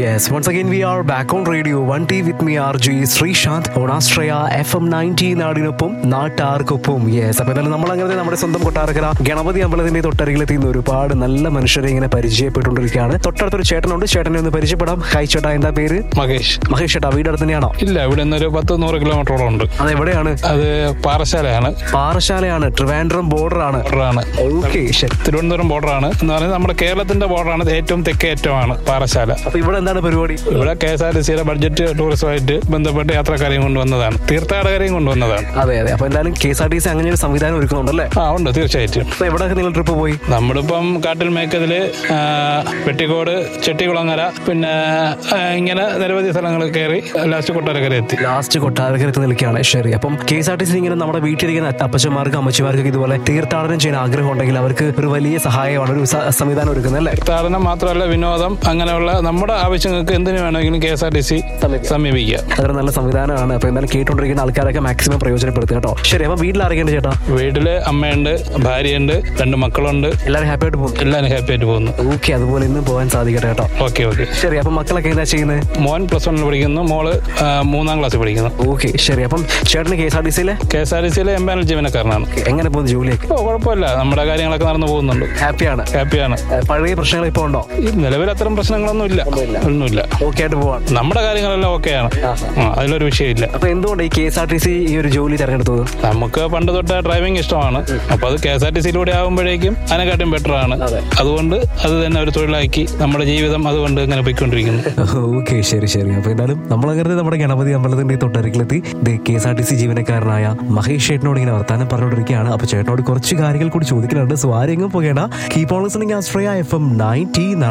Yes, once again we are back on Radio 1T with me RJ Sreesanth on Astraya FM 90 നാടിനൊപ്പം നാട്ടാർക്കൊപ്പം. Yes, അപ്പോൾ എന്തായാലും നമ്മളങ്ങനെ നമ്മുടെ സ്വന്തം കൊട്ടാരക്കര ഗണപതി അമ്പലത്തിന്റെ തൊട്ടരികിലെത്തിയുന്ന ഒരുപാട് നല്ല മനുഷ്യരെ ഇങ്ങനെ പരിചയപ്പെട്ടുകൊണ്ടിരിക്കുകയാണ്. തൊട്ടടുത്തൊരു ചേട്ടനുണ്ട്, ചേട്ടനെ ഒന്ന് പരിചയപ്പെടാം. ഹായ് ചേട്ടാ, എന്താ പേര്? മഹേഷ്. മഹേഷ് ചേട്ടാ, വീട് അടുത്ത് തന്നെയാണോ? ഇല്ല, ഇവിടെ നിന്ന് ഒരു 10-100 കിലോമീറ്ററോളം ഉണ്ട്. അത് എവിടെയാണ്? അത് പാറശാലയാണ്. പാറശാലയാണ്, ട്രിവാൻഡ്രം ബോർഡർ ആണ്. ഓക്കെ, ശരി. തിരുവനന്തപുരം ബോർഡറാണ് എന്ന് പറഞ്ഞാൽ നമ്മുടെ കേരളത്തിന്റെ ബോർഡറാണ്. ഏറ്റവും തെക്കേ ഏറ്റവുമാണ് പാറശാല. അപ്പൊ ഇവിടെ എന്താണ് പരിപാടി? ഇവിടെ KSRTCയുടെ ബഡ്ജറ്റ് ടൂറിസമായിട്ട് ബന്ധപ്പെട്ട് യാത്രക്കാരെയും കൊണ്ടുവന്നതാണ്, തീർത്ഥാടകരെയും കൊണ്ടുവന്നതാണ്. അതെ അതെ. അപ്പൊ എന്തായാലും KSRTC അങ്ങനെ ഒരു സംവിധാനം ഒരുക്കുന്നുണ്ടല്ലേ? ഉണ്ട്, തീർച്ചയായിട്ടും. അപ്പൊ എവിടെയൊക്കെ നിങ്ങൾ ട്രിപ്പ് പോയി? നമ്മളിപ്പം കാട്ടിൽ മേക്കതില്, വെട്ടിക്കോട്, ചെട്ടികുളങ്ങര, പിന്നെ ഇങ്ങനെ നിരവധി സ്ഥലങ്ങൾ കയറി ലാസ്റ്റ് കൊട്ടാരക്കര എത്തി. ലാസ്റ്റ് കൊട്ടാരക്കരത്ത് നിൽക്കുകയാണ്. ശരി. അപ്പം KSRTC ഇങ്ങനെ നമ്മുടെ വീട്ടിലിരിക്കുന്ന അപ്പച്ചന്മാർക്കും അമ്മച്ചിമാർക്കും ഇതുപോലെ തീർത്ഥാടനം ചെയ്യാൻ ആഗ്രഹം ഉണ്ടെങ്കിൽ അവർക്ക് ഒരു വലിയ സഹായമാണ്, ഒരു സംവിധാനം ഒരുക്കുന്നത് അല്ലേ? തീർത്ഥാടനം മാത്രമല്ല, വിനോദം, അങ്ങനെയുള്ള നമ്മുടെ ആവശ്യങ്ങൾക്ക് എന്തിനു വേണമെങ്കിലും KSRTC സമീപിക്കാം. അതൊരു നല്ല സംവിധാനമാണ്. അപ്പൊ എന്തായാലും കേട്ടോണ്ടിരിക്കുന്ന ആൾക്കാരൊക്കെ മാക്സിമം പ്രയോജനപ്പെടുത്തുക കേട്ടോ. ശരി. അപ്പൊ വീട്ടിൽ ആരൊക്കെയുണ്ട് ചേട്ടാ? വീട്ടില് അമ്മയുണ്ട്, ഭാര്യയുണ്ട്, 2 മക്കളുണ്ട്. എല്ലാവരും ഹാപ്പി ആയിട്ട് പോകുന്നു? എല്ലാവരും ഹാപ്പി ആയിട്ട് പോകുന്നു. ഓക്കെ, അതുപോലെ ഇന്നും പോകാൻ സാധിക്കട്ടെ കേട്ടോ. ഓക്കെ. ശരി. അപ്പൊ മക്കളൊക്കെ എന്താ ചെയ്യുന്നത്? മോൻ +1 പഠിക്കുന്നു, മോള് 3ാം ക്ലാസ്സിൽ പഠിക്കുന്നു. ഓക്കെ, ശരി. അപ്പം ചേട്ടന് KSRTCയിലെ എംപാനൽ ജീവനക്കാരനാണ്. എങ്ങനെ പോകുന്നു ജോലിയൊക്കെ? കുഴപ്പമില്ല, നമ്മുടെ കാര്യങ്ങളൊക്കെ നടന്നു പോകുന്നുണ്ട്. ഹാപ്പിയാണ്. പഴയ പ്രശ്നങ്ങൾ ഇപ്പൊ ഉണ്ടോ? നിലവിൽ അത്തരം പ്രശ്നങ്ങളൊന്നും ഇല്ല. ഒന്നുമില്ല. ഓക്കെ ആയിട്ട് പോവാണ്. നമ്മുടെ കാര്യങ്ങളെല്ലാം ഓക്കെയാണ്, അതിലൊരു വിഷയമില്ല. അപ്പൊ എന്തുകൊണ്ട് ഈ KSRTC ഈ ഒരു ജോലി തെരഞ്ഞെടുത്തത്? നമുക്ക് പണ്ട് തൊട്ട് ഡ്രൈവിംഗ് ഇഷ്ടമാണ്. അപ്പൊ അത് KSRTCയിലൂടെ ആകുമ്പോഴേക്കും അതിനെക്കാട്ടും ബെറ്റർ ആണ്. അതുകൊണ്ട് അത് തന്നെ ഒരു തൊഴിലാക്കി നമ്മുടെ ജീവിതം അതുകൊണ്ട് ഇങ്ങനെ പോയിക്കൊണ്ടിരിക്കുന്നു. ഓക്കെ, ശരി. അപ്പൊ എന്തായാലും നമ്മളങ്ങനെ നമ്മുടെ ഗണപതി അമ്പലത്തിന്റെ തൊട്ടരികിലെത്തി KSRTC ജീവനക്കാരനായ മഹേഷ് ചേട്ടനോട് ഇങ്ങനെ വർത്താനം പറഞ്ഞുകൊണ്ടിരിക്കുകയാണ്. അപ്പൊ ചേട്ടനോട് കുറച്ച് കാര്യങ്ങൾ കൂടി ചോദിക്കുന്നുണ്ട്. സോ ആരെങ്കിലും പോകേണ്ട. Keep on listening ആസ്ട്രയ FM 90.